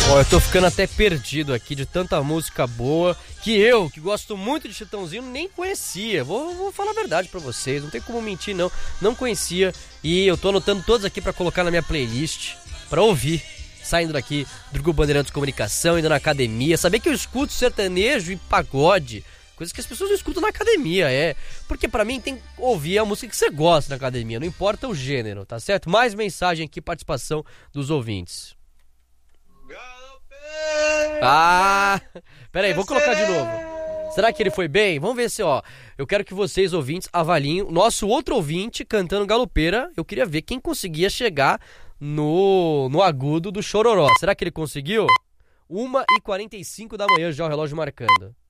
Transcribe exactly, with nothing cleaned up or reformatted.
Ó, eu tô ficando até perdido aqui de tanta música boa que eu, que gosto muito de Chitãozinho, nem conhecia. Vou, vou falar a verdade pra vocês, não tem como mentir não, não conhecia. E eu tô anotando todos aqui pra colocar na minha playlist, pra ouvir, saindo daqui do Grupo Bandeirantes de Comunicação, indo na academia. Saber que eu escuto sertanejo e pagode, coisas que as pessoas não escutam na academia, é. Porque pra mim tem que ouvir a música que você gosta na academia, não importa o gênero, tá certo? Mais mensagem aqui, participação dos ouvintes. Ah, peraí, vou colocar de novo. Será que ele foi bem? Vamos ver se, ó. Eu quero que vocês, ouvintes, avaliem o nosso outro ouvinte cantando galopeira. Eu queria ver quem conseguia chegar no, no agudo do Chororó. Será que ele conseguiu? uma e quarenta e cinco da manhã já o relógio marcando.